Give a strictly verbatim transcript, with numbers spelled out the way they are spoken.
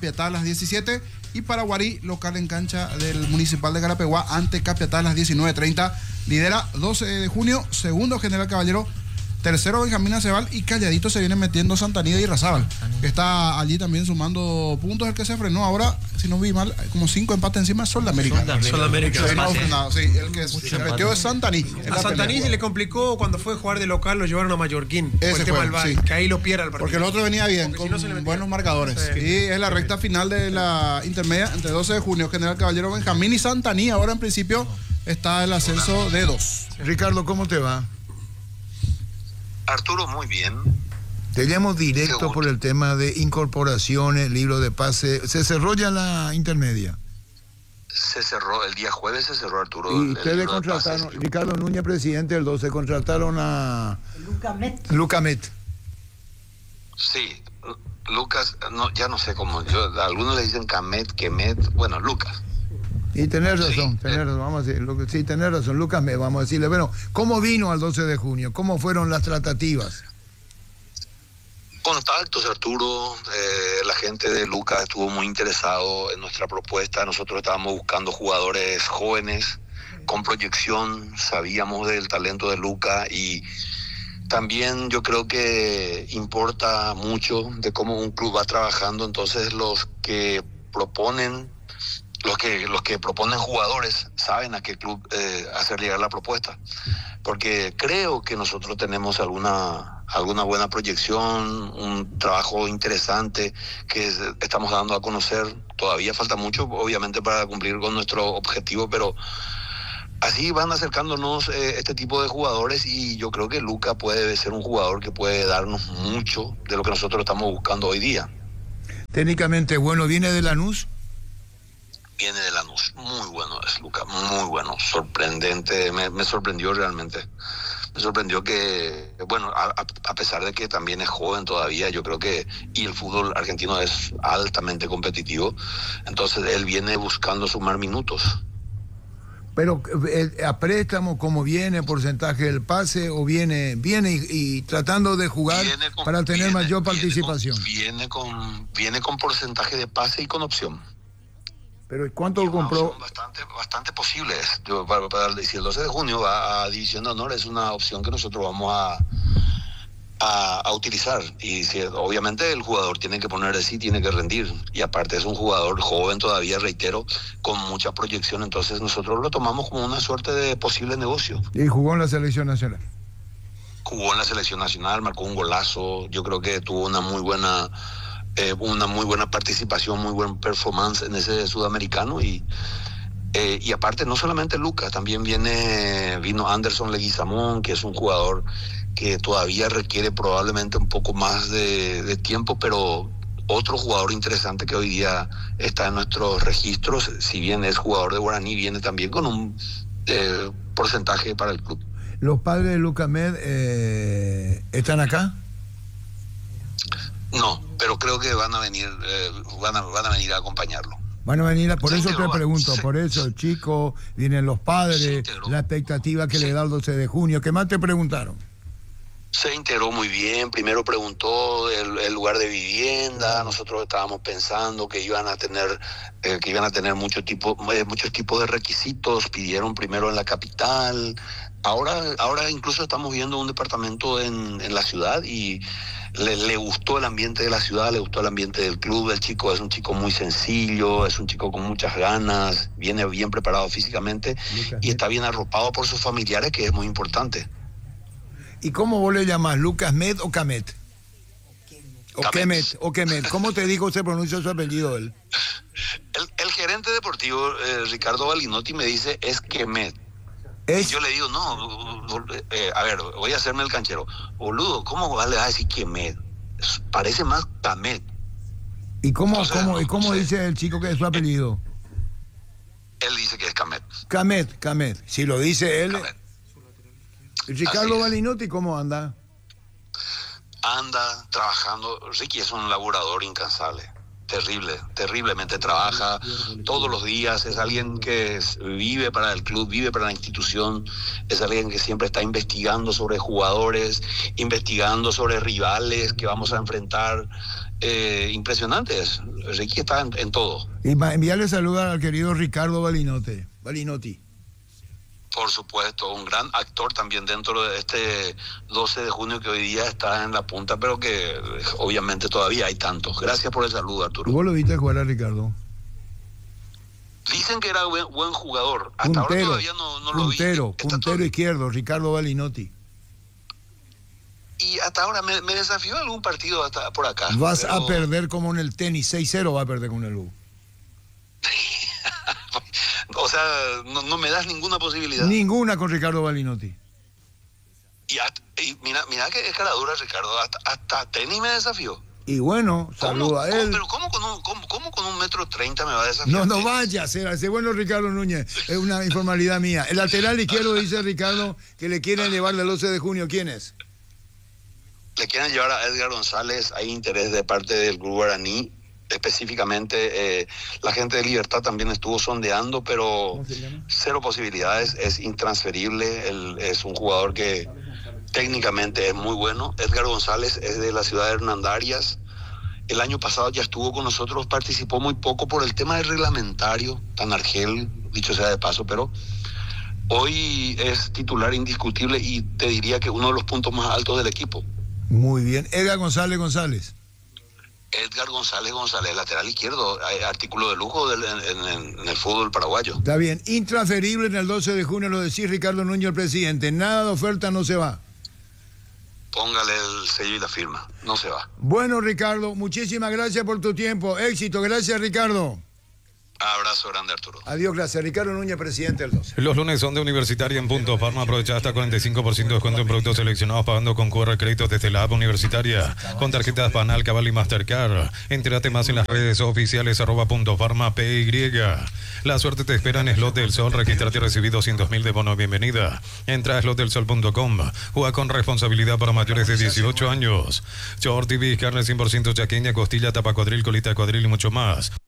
Capiatá a las diecisiete. Y Paraguarí, local en cancha del Municipal de Carapeguá, ante Capiatá a las diecinueve treinta. Lidera doce de junio, segundo General Caballero, tercero Benjamín Acebal, y calladito se viene metiendo Santanida y Razábal, que está allí también sumando puntos. El que se frenó ahora, si no vi mal, como cinco empates encima, Sol de América. Sol de América. Sí, no, frenado, sí, el que se metió es Santaní. A Santaní se le complicó cuando fue a jugar de local, lo llevaron a Mallorquín. Ese el tema fue, del VAR, sí. que ahí lo pierde el partido. Porque el otro venía bien, Porque con si no se le buenos marcadores. Sí. Y es la recta final de la intermedia entre doce de junio, General Caballero, Benjamín y Santaní. Ahora en principio está el ascenso de dos. Ricardo, ¿cómo te va? Arturo, muy bien. Te llamo directo Seguro. por el tema de incorporaciones, libro de pase. Se cerró ya la intermedia. Se cerró, el día jueves se cerró, Arturo. Y el- ustedes el- contrataron, pases. Ricardo Núñez, presidente del doce, contrataron a Lucamet. Lucamet. Sí, Lucas, no, ya no sé cómo, yo, algunos le dicen Camet, Kemet, bueno, Lucas. Y tenés razón, Sí, tenés eh. razón, vamos a decir, lo que, sí, tenés razón, Lucas, me vamos a decirle, bueno, ¿cómo vino al doce de junio? ¿Cómo fueron las tratativas? Contactos, Arturo, eh, la gente de Lucas estuvo muy interesado en nuestra propuesta. Nosotros estábamos buscando jugadores jóvenes con proyección, sabíamos del talento de Lucas, y también yo creo que importa mucho de cómo un club va trabajando. Entonces los que proponen los que los que proponen jugadores saben a qué club eh, hacer llegar la propuesta, porque creo que nosotros tenemos alguna alguna buena proyección, un trabajo interesante que es, estamos dando a conocer. Todavía falta mucho, obviamente, para cumplir con nuestro objetivo, pero así van acercándonos eh, este tipo de jugadores, y yo creo que Luca puede ser un jugador que puede darnos mucho de lo que nosotros estamos buscando hoy día. Técnicamente, bueno, ¿viene de Lanús? Viene de Lanús, muy bueno es Luca, muy bueno, sorprendente, me, me sorprendió realmente. Me sorprendió que, bueno, a, a pesar de que también es joven todavía, yo creo que, y el fútbol argentino es altamente competitivo, entonces él viene buscando sumar minutos. Pero eh, a préstamo, ¿cómo viene? ¿Porcentaje del pase? ¿O viene viene y, y tratando de jugar Con, para tener viene, mayor viene participación? Con, viene, con, viene con porcentaje de pase y con opción. Pero ¿cuánto lo compró? Bastante, bastante posible. Yo, para, para, si el doce de junio va a División de Honor, es una opción que nosotros vamos a, a, a utilizar. Y si, obviamente el jugador tiene que poner de sí, tiene que rendir. Y aparte es un jugador joven todavía, reitero, con mucha proyección. Entonces nosotros lo tomamos como una suerte de posible negocio. Y jugó en la selección nacional. Jugó en la selección nacional, marcó un golazo. Yo creo que tuvo una muy buena... Eh, una muy buena participación, muy buen performance en ese sudamericano, y eh, y aparte no solamente Lucas, también viene vino Anderson Leguizamón, que es un jugador que todavía requiere probablemente un poco más de, de tiempo, pero otro jugador interesante que hoy día está en nuestros registros, si bien es jugador de Guaraní, viene también con un eh, porcentaje para el club. ¿Los padres de Lucamet eh, están acá? No, pero creo que van a venir, eh, van a, van a venir a acompañarlo. Van a venir, a, por Se eso integró, te pregunto, se- por eso el chico, vienen los padres, la expectativa que Sí. le da el doce de junio. ¿Qué más te preguntaron? Se integró muy bien. Primero preguntó el, el lugar de vivienda. Nosotros estábamos pensando que iban a tener eh, que iban a tener mucho tipo, eh, muchos tipos de requisitos. Pidieron primero en la capital. Ahora, ahora incluso estamos viendo un departamento en, en la ciudad, y le, le gustó el ambiente de la ciudad, le gustó el ambiente del club. El chico es un chico muy sencillo, es un chico con muchas ganas, viene bien preparado físicamente y está bien arropado por sus familiares, que es muy importante. ¿Y cómo vos le llamás? ¿Lucas Med o Camet? O Camet. Kemet, o Kemet. ¿Cómo te digo se pronuncia su apellido él? El, el gerente deportivo, eh, Ricardo Balinotti, me dice es Kemet. Y Es, yo le digo, no, eh, a ver, voy a hacerme el canchero. Boludo, ¿cómo le vas a decir Kemet? Es- Parece más Camet. ¿Y cómo, O sea, cómo, no- ¿y cómo no sé. dice el chico que es su apellido? Él dice que es Camet. Camet, Camet. Si lo dice él. Camet. Ricardo Así es. Balinotti, ¿cómo anda? Anda trabajando. Ricky es un laborador incansable. terrible, terriblemente trabaja todos los días, es alguien que vive para el club, vive para la institución, es alguien que siempre está investigando sobre jugadores, investigando sobre rivales que vamos a enfrentar, eh, impresionantes. Ricky está en, en todo. Y enviarle saludos al querido Ricardo Balinote, Balinotti. Por supuesto, un gran actor también dentro de este doce de junio que hoy día está en la punta, pero que obviamente todavía hay tantos. Gracias por el saludo, Arturo. ¿Vos lo viste jugar a Ricardo? Dicen que era buen, buen jugador. Hasta Puntero, ahora todavía no, no lo vi. puntero, Está puntero todo- izquierdo, Ricardo Balinotti. Y hasta ahora me, me desafió algún partido hasta por acá. Vas pero- a perder como en el tenis, seis cero va a perder con el U. O sea, no, no me das ninguna posibilidad. Ninguna con Ricardo Balinotti. Y, hasta- y mira, mira que es cara dura, Ricardo. Hasta, hasta tenis me desafió. Y bueno, saludo a ¿Cómo? él. Pero ¿cómo con un, cómo, cómo con un metro treinta me va a desafiar? No, no tenis? vaya a ser así. Bueno, Ricardo Núñez, es una informalidad mía. El lateral izquierdo dice Ricardo que le quieren llevar del doce de junio. ¿Quién es? Le quieren llevar a Edgar González. Hay interés de parte del Club Guaraní. Específicamente, eh, la gente de Libertad también estuvo sondeando, pero cero posibilidades. Es intransferible. Él es un jugador que técnicamente es muy bueno. Edgar González es de la ciudad de Hernandarias. El año pasado ya estuvo con nosotros, participó muy poco por el tema del reglamentario, tan argel, dicho sea de paso, pero hoy es titular indiscutible y te diría que uno de los puntos más altos del equipo. Muy bien. Edgar González González. Edgar González González, lateral izquierdo, eh, artículo de lujo del, en, en- en el fútbol paraguayo. Está bien. Intransferible en el doce de junio, lo decís Ricardo Núñez, el presidente. Nada de oferta, no se va. Póngale el sello y la firma, no se va. Bueno, Ricardo, muchísimas gracias por tu tiempo. Éxito. Gracias, Ricardo. Abrazo grande, Arturo. Adiós, gracias. Ricardo Núñez, presidente del doce. Los lunes son de Universitaria en Punto Farma. Aprovecha hasta cuarenta y cinco por ciento de descuento en productos seleccionados pagando con Q R créditos desde la app Universitaria con tarjetas Banal, Cabal y Mastercard. Entérate más en las redes oficiales arroba punto farma P Y. La suerte te espera en Slot del Sol. Regístrate y recibí doscientos mil de bono bienvenida. Entra a slot del sol punto com. Juega con responsabilidad para mayores de dieciocho años. Short T V, carne cien por ciento chaqueña, costilla, tapa cuadril, colita de cuadril y mucho más.